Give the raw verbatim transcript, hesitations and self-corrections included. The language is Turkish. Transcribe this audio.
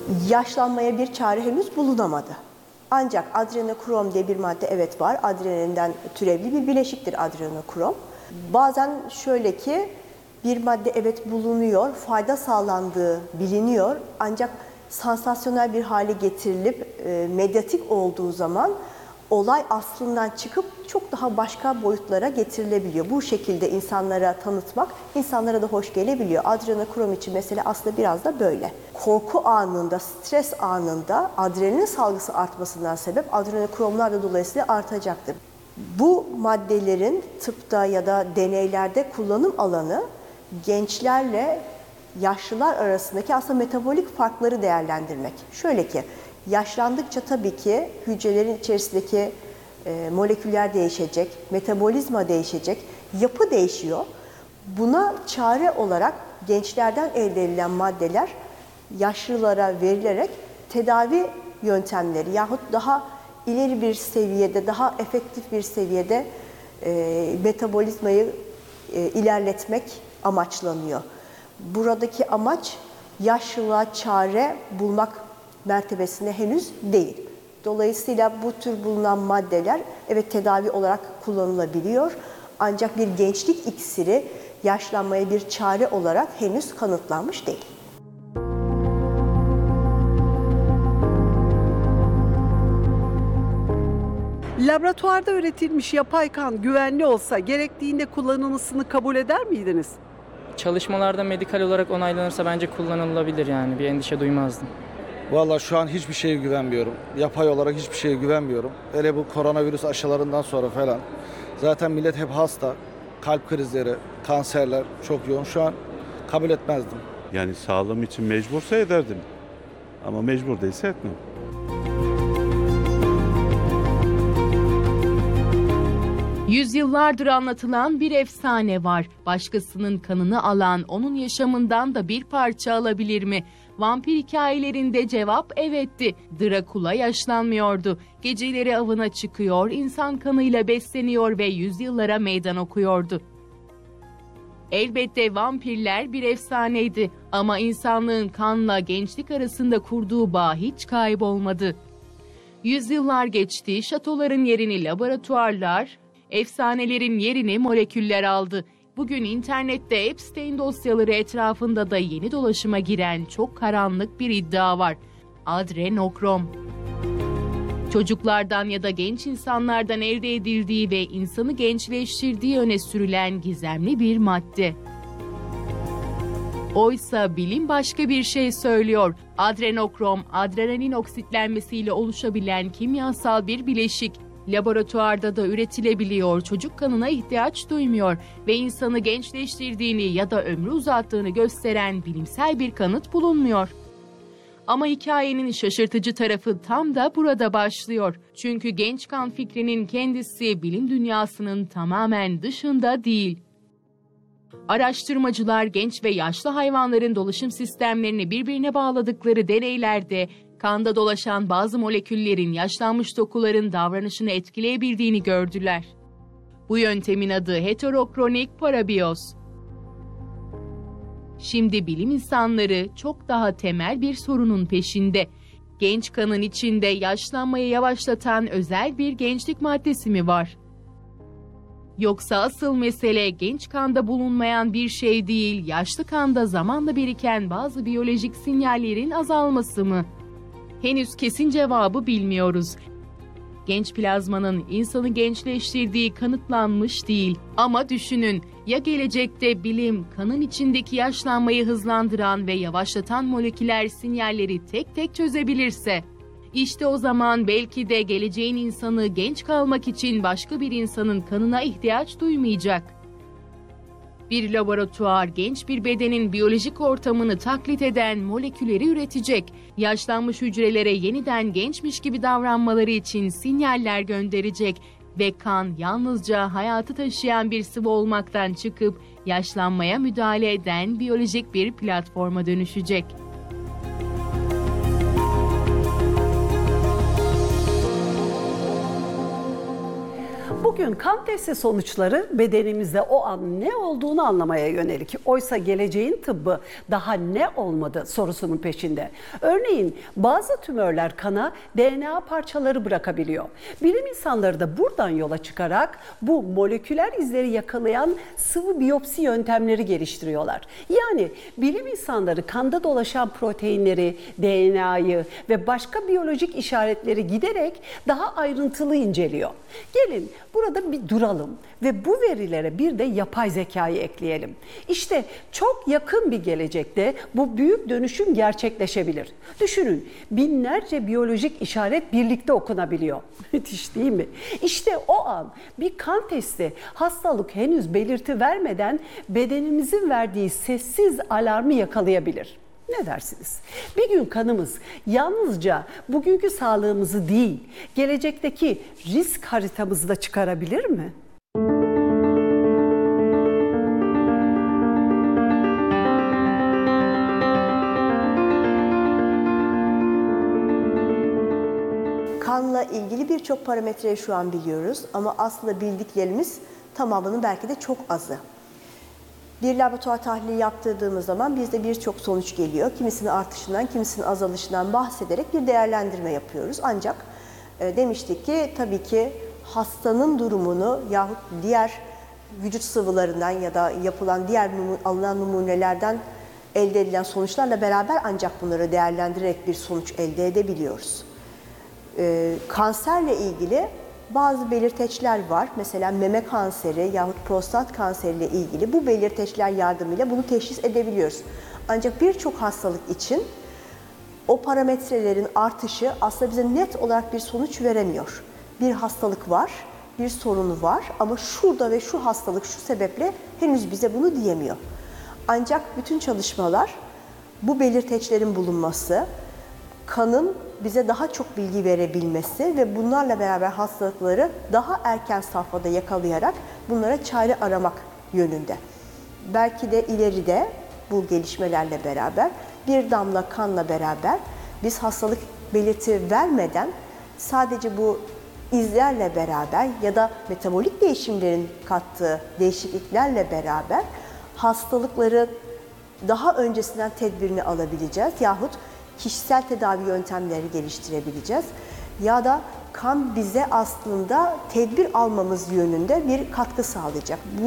Yaşlanmaya bir çare henüz bulunamadı. Ancak adrenokrom diye bir madde evet var. Adrenalinden türevli bir bileşiktir adrenokrom. Bazen şöyle ki bir madde evet bulunuyor, fayda sağlandığı biliniyor. Ancak sansasyonel bir hale getirilip e, medyatik olduğu zaman olay aslından çıkıp çok daha başka boyutlara getirilebiliyor. Bu şekilde insanlara tanıtmak insanlara da hoş gelebiliyor. Adrenokrom için mesela aslında biraz da böyle. Korku anında, stres anında adrenalin salgısı artmasından sebep adrenokromlar da dolayısıyla artacaktır. Bu maddelerin tıpta ya da deneylerde kullanım alanı gençlerle yaşlılar arasındaki aslında metabolik farkları değerlendirmek. Şöyle ki, yaşlandıkça tabii ki hücrelerin içerisindeki e, moleküller değişecek, metabolizma değişecek, yapı değişiyor. Buna çare olarak gençlerden elde edilen maddeler yaşlılara verilerek tedavi yöntemleri yahut daha ileri bir seviyede, daha efektif bir seviyede e, metabolizmayı e, ilerletmek amaçlanıyor. Buradaki amaç yaşlılığa çare bulmak mertebesine henüz değil. Dolayısıyla bu tür bulunan maddeler evet tedavi olarak kullanılabiliyor. Ancak bir gençlik iksiri yaşlanmaya bir çare olarak henüz kanıtlanmış değil. Laboratuvarda üretilmiş yapay kan güvenli olsa gerektiğinde kullanılmasını kabul eder miydiniz? Çalışmalarda medikal olarak onaylanırsa bence kullanılabilir yani. Bir endişe duymazdım. Vallahi şu an hiçbir şeye güvenmiyorum. Yapay olarak hiçbir şeye güvenmiyorum. Hele bu koronavirüs aşılarından sonra falan. Zaten millet hep hasta. Kalp krizleri, kanserler çok yoğun. Şu an kabul etmezdim. Yani sağlığım için mecbursa ederdim. Ama mecbur değilse etmem. Yüzyıllardır anlatılan bir efsane var. Başkasının kanını alan onun yaşamından da bir parça alabilir mi? Vampir hikayelerinde cevap evetti. Drakula yaşlanmıyordu. Geceleri avına çıkıyor, insan kanıyla besleniyor ve yüzyıllara meydan okuyordu. Elbette vampirler bir efsaneydi ama insanlığın kanla gençlik arasında kurduğu bağ hiç kaybolmadı. Yüzyıllar geçti, şatoların yerini laboratuvarlar, efsanelerin yerini moleküller aldı. Bugün internette Epstein dosyaları etrafında da yeni dolaşıma giren çok karanlık bir iddia var. Adrenokrom. Çocuklardan ya da genç insanlardan elde edildiği ve insanı gençleştirdiği öne sürülen gizemli bir madde. Oysa bilim başka bir şey söylüyor. Adrenokrom, adrenalin oksitlenmesiyle oluşabilen kimyasal bir bileşik. Laboratuvarda da üretilebiliyor, çocuk kanına ihtiyaç duymuyor ve insanı gençleştirdiğini ya da ömrü uzattığını gösteren bilimsel bir kanıt bulunmuyor. Ama hikayenin şaşırtıcı tarafı tam da burada başlıyor. Çünkü genç kan fikrinin kendisi bilim dünyasının tamamen dışında değil. Araştırmacılar genç ve yaşlı hayvanların dolaşım sistemlerini birbirine bağladıkları deneylerde kanda dolaşan bazı moleküllerin yaşlanmış dokuların davranışını etkileyebildiğini gördüler. Bu yöntemin adı heterokronik parabiyoz. Şimdi bilim insanları çok daha temel bir sorunun peşinde. Genç kanın içinde yaşlanmayı yavaşlatan özel bir gençlik maddesi mi var? Yoksa asıl mesele genç kanda bulunmayan bir şey değil, yaşlı kanda zamanla biriken bazı biyolojik sinyallerin azalması mı? Henüz kesin cevabı bilmiyoruz. Genç plazmanın insanı gençleştirdiği kanıtlanmış değil. Ama düşünün, ya gelecekte bilim kanın içindeki yaşlanmayı hızlandıran ve yavaşlatan moleküler sinyalleri tek tek çözebilirse? İşte o zaman belki de geleceğin insanı genç kalmak için başka bir insanın kanına ihtiyaç duymayacak. Bir laboratuvar genç bir bedenin biyolojik ortamını taklit eden molekülleri üretecek. Yaşlanmış hücrelere yeniden gençmiş gibi davranmaları için sinyaller gönderecek ve kan yalnızca hayatı taşıyan bir sıvı olmaktan çıkıp yaşlanmaya müdahale eden biyolojik bir platforma dönüşecek. Bugün kan testi sonuçları bedenimizde o an ne olduğunu anlamaya yönelik. Oysa geleceğin tıbbı daha ne olmadı sorusunun peşinde. Örneğin bazı tümörler kana D N A parçaları bırakabiliyor. Bilim insanları da buradan yola çıkarak bu moleküler izleri yakalayan sıvı biyopsi yöntemleri geliştiriyorlar. Yani bilim insanları kanda dolaşan proteinleri, D N A'yı ve başka biyolojik işaretleri giderek daha ayrıntılı inceliyor. Gelin burada bir duralım ve bu verilere bir de yapay zekayı ekleyelim. İşte çok yakın bir gelecekte bu büyük dönüşüm gerçekleşebilir. Düşünün, binlerce biyolojik işaret birlikte okunabiliyor. Müthiş değil mi? İşte o an bir kan testi hastalık henüz belirti vermeden bedenimizin verdiği sessiz alarmı yakalayabilir. Ne dersiniz? Bir gün kanımız yalnızca bugünkü sağlığımızı değil, gelecekteki risk haritamızı da çıkarabilir mi? Kanla ilgili birçok parametreyi şu an biliyoruz ama aslında bildiklerimiz tamamının belki de çok azı. Bir laboratuvar tahlili yaptırdığımız zaman bizde birçok sonuç geliyor. Kimisinin artışından, kimisinin azalışından bahsederek bir değerlendirme yapıyoruz. Ancak e, demiştik ki tabii ki hastanın durumunu yahut diğer vücut sıvılarından ya da yapılan diğer numu, alınan numunelerden elde edilen sonuçlarla beraber ancak bunları değerlendirerek bir sonuç elde edebiliyoruz. E, kanserle ilgili bazı belirteçler var. Mesela meme kanseri yahut prostat kanseriyle ilgili bu belirteçler yardımıyla bunu teşhis edebiliyoruz. Ancak birçok hastalık için o parametrelerin artışı aslında bize net olarak bir sonuç veremiyor. Bir hastalık var, bir sorun var ama şurada ve şu hastalık şu sebeple henüz bize bunu diyemiyor. Ancak bütün çalışmalar bu belirteçlerin bulunması, kanın bize daha çok bilgi verebilmesi ve bunlarla beraber hastalıkları daha erken safhada yakalayarak bunlara çare aramak yönünde. Belki de ileride bu gelişmelerle beraber bir damla kanla beraber biz hastalık belirti vermeden sadece bu izlerle beraber ya da metabolik değişimlerin kattığı değişikliklerle beraber hastalıkları daha öncesinden tedbirini alabileceğiz yahut kişisel tedavi yöntemleri geliştirebileceğiz ya da kan bize aslında tedbir almamız yönünde bir katkı sağlayacak.